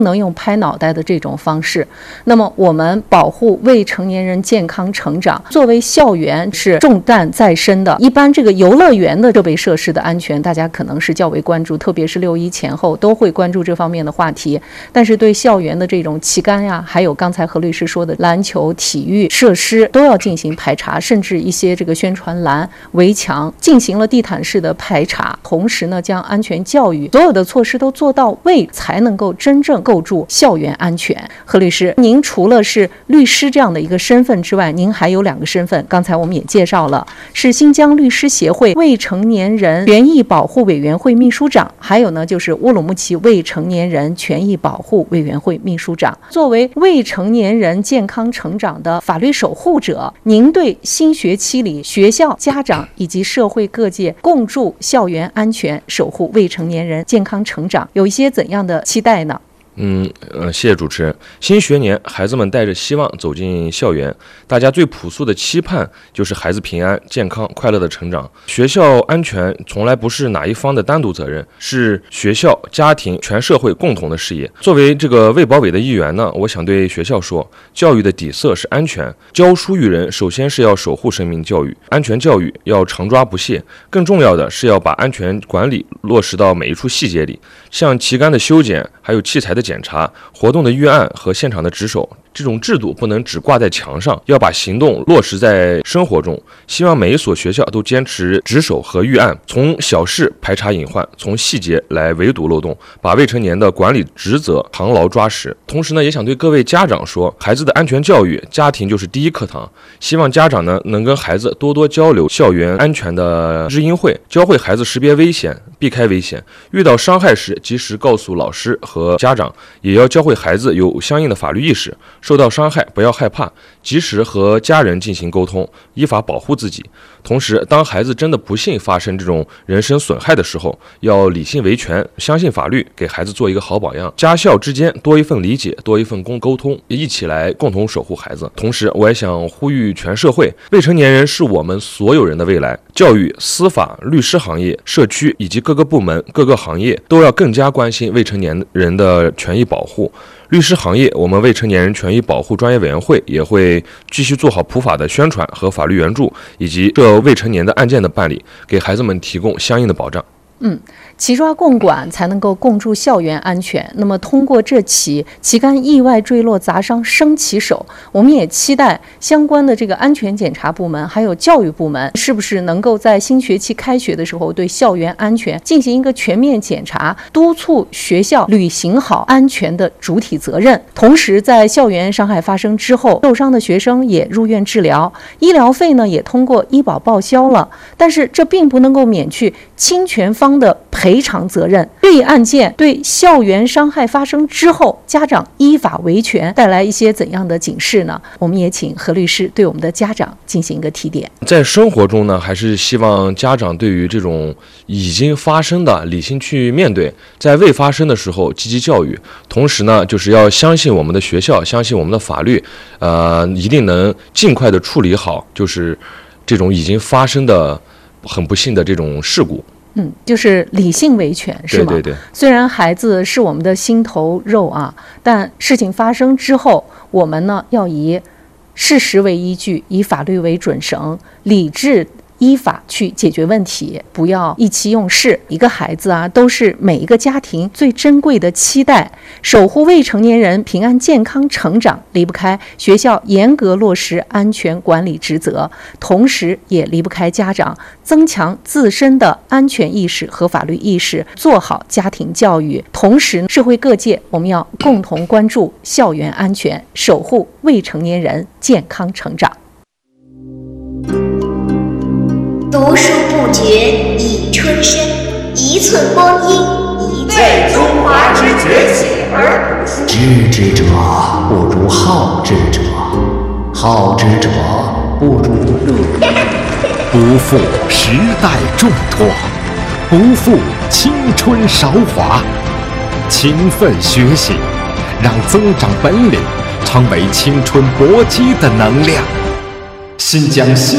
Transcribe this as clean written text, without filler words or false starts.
能用拍脑袋的这种方式。那么我们保护未成年人健康成长，作为校园是重担在身的。一般这个游乐园的设备设施的安全，大家可能是较为关注，特别是6·1前后都会关注这方面的话题。但是对校园的这种旗杆呀，还有刚才何律师说的篮球、体育设施都要进行排查，甚至一些这个宣传栏、围墙进行了地毯式的排查。同时呢，将安全教育所有的措施都做到位，才能够真正构筑校园安全。何律师，您除了是律师这样的一个身份之外，您还有2个身份，刚才我们也介绍了，是新疆律师协会未成年人权益保护委员会秘书长，还有呢就是乌鲁木齐未成年人权益保护委员会秘书长。作为未成年人健康成长的法律守护者，您对新学期里学校、家长以及社会各界共筑校园安全、守护未成年人健康成长有一些怎样的期待呢？ 谢谢主持人。新学年，孩子们带着希望走进校园，大家最朴素的期盼就是孩子平安、健康、快乐的成长。学校安全从来不是哪一方的单独责任，是学校、家庭、全社会共同的事业。作为这个卫保委的一员呢，我想对学校说，教育的底色是安全，教书育人首先是要守护生命教育，安全教育要常抓不懈，更重要的是要把安全管理落实到每一处细节里，像旗杆的修剪，还有器材的检查、活动的预案和现场的值守，这种制度不能只挂在墙上，要把行动落实在生活中。希望每一所学校都坚持值守和预案，从小事排查隐患，从细节来围堵漏洞，把未成年的管理职责牢牢抓实。同时呢，也想对各位家长说，孩子的安全教育，家庭就是第一课堂。希望家长呢能跟孩子多多交流校园安全的知音会，教会孩子识别危险，避开危险，遇到伤害时及时告诉老师和家长，也要教会孩子有相应的法律意识，受到伤害不要害怕，及时和家人进行沟通，依法保护自己。同时，当孩子真的不幸发生这种人身损害的时候，要理性维权，相信法律，给孩子做一个好榜样。家校之间多一份理解，多一份沟通，一起来共同守护孩子。同时，我也想呼吁全社会，未成年人是我们所有人的未来，教育、司法、律师行业、社区以及各个部门、各个行业都要更加关心未成年人的权益保护。律师行业，我们未成年人权益保护专业委员会也会继续做好普法的宣传和法律援助，以及这未成年的案件的办理，给孩子们提供相应的保障。齐抓共管才能够共筑校园安全。那么通过这起旗杆意外坠落砸伤升旗手，我们也期待相关的这个安全检查部门还有教育部门是不是能够在新学期开学的时候对校园安全进行一个全面检查，督促学校履行好安全的主体责任。同时在校园伤害发生之后，受伤的学生也入院治疗，医疗费呢也通过医保报销了，但是这并不能够免去侵权方的赔偿责任。这一案件对校园伤害发生之后，家长依法维权带来一些怎样的警示呢？我们也请何律师对我们的家长进行一个提点。 在生活中呢，还是希望家长对于这种已经发生的理性去面对，在未发生的时候积极教育。同时呢，就是要相信我们的学校，相信我们的法律，一定能尽快的处理好，就是这种已经发生的很不幸的这种事故。 就是理性维权，是吗？ 对。 虽然孩子是我们的心头肉啊，但事情发生之后，我们呢要以事实为依据，以法律为准绳，理智依法去解决问题，不要意气用事。一个孩子啊，都是每一个家庭最珍贵的期待。守护未成年人平安健康成长，离不开学校严格落实安全管理职责，同时也离不开家长增强自身的安全意识和法律意识，做好家庭教育。同时，社会各界我们要共同关注校园安全，守护未成年人健康成长。 读书不觉已春深，一寸光阴一为中华之崛起而读书。 知之者不如好之者，好之者不如乐。不负时代重托，不负青春韶华。勤奋学习，让增长本领成为青春搏击的能量。新疆新